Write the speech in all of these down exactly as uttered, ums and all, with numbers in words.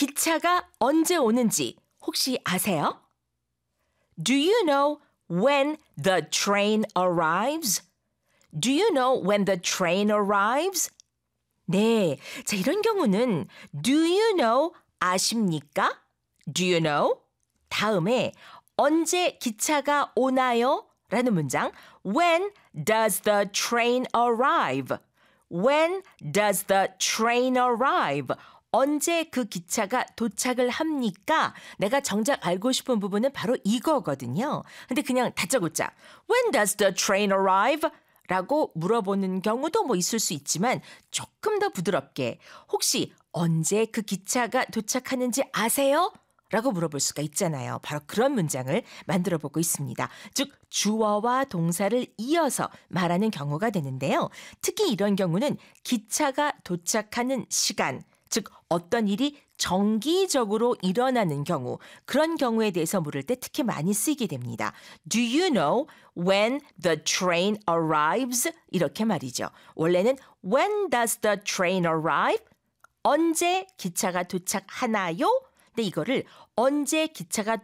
기차가 언제 오는지 혹시 아세요? Do you know when the train arrives? Do you know when the train arrives? 네, 자 이런 경우는 Do you know 아십니까? Do you know? 다음에 언제 기차가 오나요? 라는 문장 When does the train arrive? When does the train arrive? 언제 그 기차가 도착을 합니까? 내가 정작 알고 싶은 부분은 바로 이거거든요. 근데 그냥 다짜고짜 When does the train arrive? 라고 물어보는 경우도 뭐 있을 수 있지만 조금 더 부드럽게 혹시 언제 그 기차가 도착하는지 아세요? 라고 물어볼 수가 있잖아요. 바로 그런 문장을 만들어 보고 있습니다. 즉 주어와 동사를 이어서 말하는 경우가 되는데요. 특히 이런 경우는 기차가 도착하는 시간, 즉 어떤 일이 정기적으로 일어나는 경우, 그런 경우에 대해서 물을 때 특히 많이 쓰이게 됩니다. Do you know when the train arrives? 이렇게 말이죠. 원래는 When does the train arrive? 언제 기차가 도착하나요? 근데 이거를 언제 기차가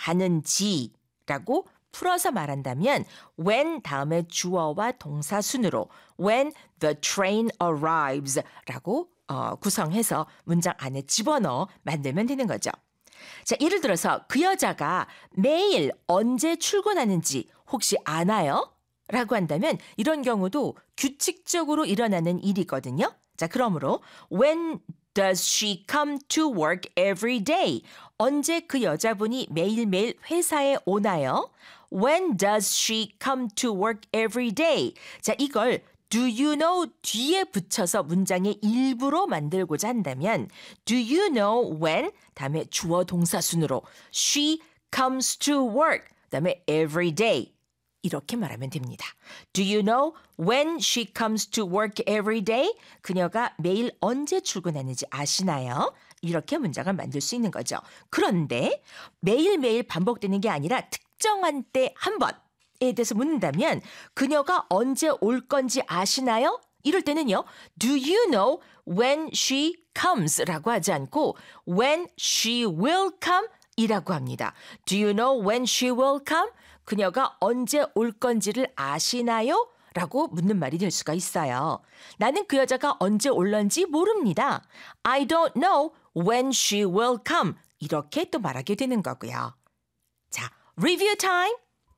도착하는지라고 풀어서 말한다면 when 다음에 주어와 동사 순으로 when the train arrives 라고 어, 구성해서 문장 안에 집어넣어 만들면 되는 거죠. 자, 예를 들어서 그 여자가 매일 언제 출근하는지 혹시 아나요? 라고 한다면 이런 경우도 규칙적으로 일어나는 일이거든요. 자, 그러므로 when does she come to work every day? 언제 그 여자분이 매일매일 회사에 오나요? When does she come to work every day? 자, 이걸 Do you know 뒤에 붙여서 문장의 일부로 만들고자 한다면 Do you know when 다음에 주어 동사 순으로 She comes to work 다음에 every day 이렇게 말하면 됩니다. Do you know when she comes to work every day? 그녀가 매일 언제 출근하는지 아시나요? 이렇게 문장을 만들 수 있는 거죠. 그런데 매일매일 반복되는 게 아니라 특정한 때 한 번 에 대해서 묻는다면 그녀가 언제 올 건지 아시나요? 이럴 때는요. Do you know when she comes? 라고 하지 않고 when she will come? 이라고 합니다. Do you know when she will come? 그녀가 언제 올 건지를 아시나요? 라고 묻는 말이 될 수가 있어요. 나는 그 여자가 언제 올런지 모릅니다. I don't know when she will come. 이렇게 또 말하게 되는 거고요. 자, review time.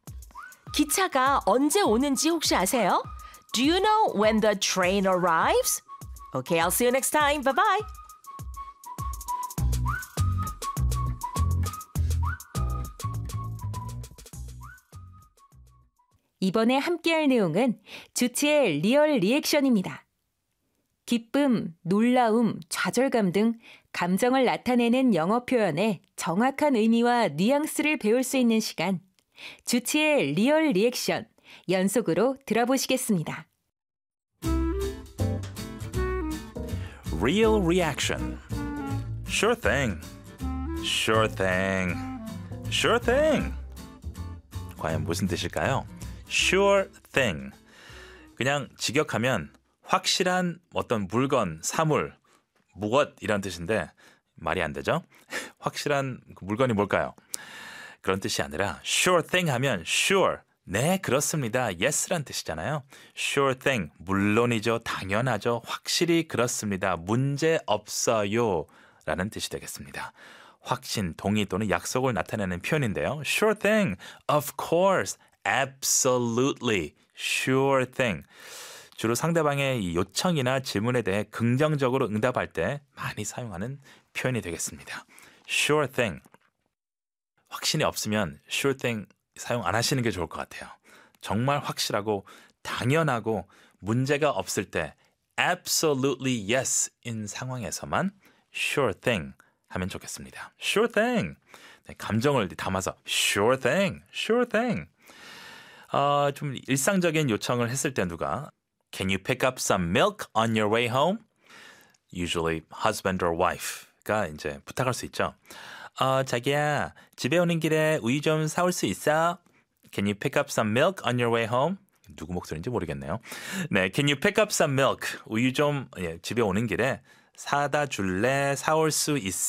기차가 언제 오는지 혹시 아세요? Do you know when the train arrives? Okay, I'll see you next time. Bye-bye. 이번에 함께할 내용은 주치의 리얼 리액션입니다. 기쁨, 놀라움, 좌절감 등 감정을 나타내는 영어 표현의 정확한 의미와 뉘앙스를 배울 수 있는 시간. 주치의 리얼 리액션 연속으로 들어보시겠습니다. Real reaction. Sure thing. Sure thing. Sure thing. 과연 무슨 뜻일까요? Sure thing. 그냥 직역하면 확실한 어떤 물건, 사물, 무엇 이런 뜻인데 말이 안 되죠? 확실한 물건이 뭘까요? 그런 뜻이 아니라 sure thing 하면 sure, 네 그렇습니다, yes란 뜻이잖아요. Sure thing, 물론이죠, 당연하죠, 확실히 그렇습니다, 문제 없어요 라는 뜻이 되겠습니다. 확신, 동의 또는 약속을 나타내는 표현인데요. Sure thing, of course, absolutely, sure thing. 주로 상대방의 이 요청이나 질문에 대해 긍정적으로 응답할 때 많이 사용하는 표현이 되겠습니다. Sure thing. 확신이 없으면 sure thing 사용 안 하시는 게 좋을 것 같아요. 정말 확실하고 당연하고 문제가 없을 때 absolutely yes인 상황에서만 sure thing 하면 좋겠습니다. Sure thing. 네, 감정을 담아서 sure thing, sure thing. 어, 좀 일상적인 요청을 했을 때 누가 Can you pick up some milk on your way home? Usually husband or wife가 이제 부탁할 수 있죠. 어, 자기야, 집에 오는 길에 우유 좀 사올 수 있어? Can you pick up some milk on your way home? 누구 목소리인지 모르겠네요. 네, Can you pick up some milk? 우유 좀 예, 집에 오는 길에 사다 줄래? 사올 수 있어?